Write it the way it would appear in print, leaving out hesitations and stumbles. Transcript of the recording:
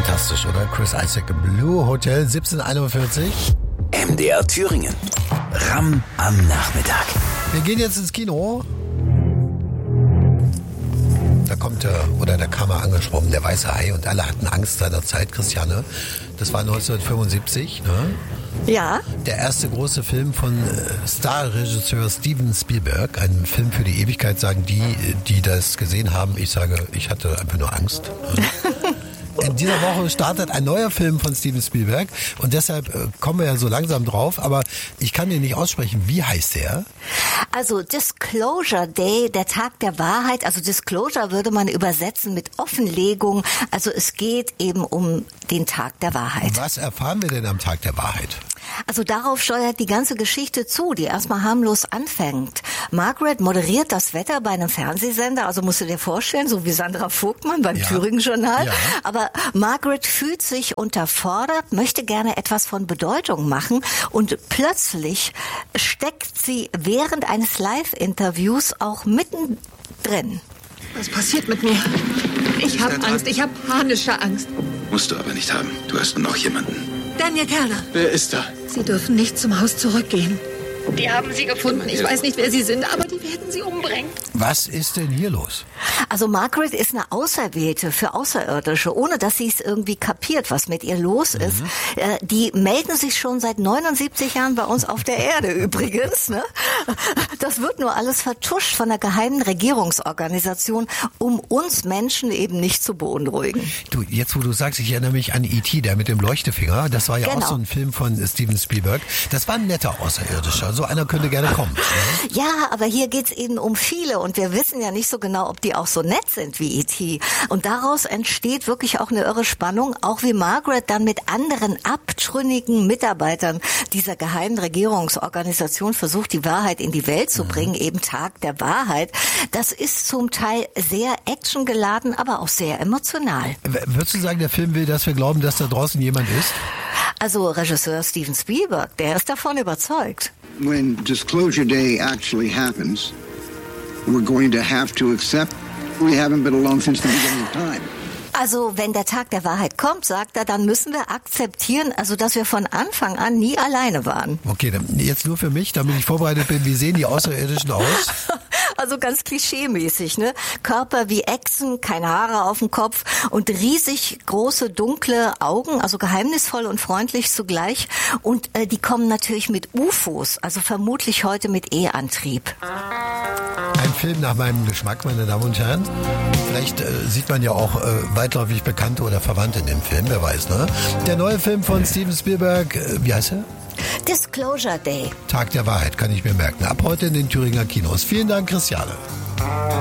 Fantastisch, oder? Chris Isaak, Blue Hotel, 17:41. MDR Thüringen. Ram am Nachmittag. Wir gehen jetzt ins Kino. Da kam er angeschwommen, der weiße Hai, und alle hatten Angst seiner Zeit, Christiane. Das war 1975, ne? Ja. Der erste große Film von Starregisseur Steven Spielberg. Ein Film für die Ewigkeit, sagen die das gesehen haben. Ich sage, ich hatte einfach nur Angst. In dieser Woche startet ein neuer Film von Steven Spielberg und deshalb kommen wir ja so langsam drauf, aber ich kann den nicht aussprechen. Wie heißt der? Also Disclosure Day, der Tag der Wahrheit. Also Disclosure würde man übersetzen mit Offenlegung. Also es geht eben um den Tag der Wahrheit. Was erfahren wir denn am Tag der Wahrheit? Also darauf steuert die ganze Geschichte zu, die erstmal harmlos anfängt. Margaret moderiert das Wetter bei einem Fernsehsender, also musst du dir vorstellen, so wie Sandra Vogtmann beim Thüringen-Journal. Ja. Aber Margaret fühlt sich unterfordert, möchte gerne etwas von Bedeutung machen und plötzlich steckt sie während eines Live-Interviews auch mittendrin. Was passiert mit mir? Ich habe Angst, ich habe panische Angst. Musst du aber nicht haben. Du hast noch jemanden. Daniel Kerner. Wer ist da? Sie dürfen nicht zum Haus zurückgehen. Die haben sie gefunden. Ich weiß nicht, wer sie sind, aber die werden sie umbringen. Was ist denn hier los? Also Margaret ist eine Auserwählte für Außerirdische, ohne dass sie es irgendwie kapiert, was mit ihr los ist. Die melden sich schon seit 79 Jahren bei uns auf der Erde übrigens. Ne? Das wird nur alles vertuscht von einer geheimen Regierungsorganisation, um uns Menschen eben nicht zu beunruhigen. Du, jetzt wo du sagst, ich erinnere mich an E.T., der mit dem Leuchtefinger. Das war ja Genau. auch so ein Film von Steven Spielberg. Das war ein netter Außerirdischer. So einer könnte gerne kommen. Ne? Ja, aber hier geht's eben um viele und wir wissen ja nicht so genau, ob die auch so nett sind wie E.T. Und daraus entsteht wirklich auch eine irre Spannung, auch wie Margaret dann mit anderen abtrünnigen Mitarbeitern dieser geheimen Regierungsorganisation versucht, die Wahrheit in die Welt zu bringen, eben Tag der Wahrheit. Das ist zum Teil sehr actiongeladen, aber auch sehr emotional. Würdest du sagen, der Film will, dass wir glauben, dass da draußen jemand ist? Also Regisseur Steven Spielberg, der ist davon überzeugt. When Disclosure Day actually happens, we're going to have to accept we haven't been alone since the beginning of time. Also wenn der Tag der Wahrheit kommt, sagt er, dann müssen wir akzeptieren, also dass wir von Anfang an nie alleine waren. Okay, dann jetzt nur für mich, damit ich vorbereitet bin. Wie sehen die Außerirdischen aus? Also ganz klischeemäßig, ne? Körper wie Echsen, keine Haare auf dem Kopf und riesig große dunkle Augen, also geheimnisvoll und freundlich zugleich. Und die kommen natürlich mit UFOs, also vermutlich heute mit E-Antrieb. Ein Film nach meinem Geschmack, meine Damen und Herren. Vielleicht sieht man ja auch weitläufig Bekannte oder Verwandte in dem Film, wer weiß, ne? Der neue Film von Steven Spielberg, wie heißt er? Disclosure Day. Tag der Wahrheit, kann ich mir merken. Ab heute in den Thüringer Kinos. Vielen Dank, Christiane.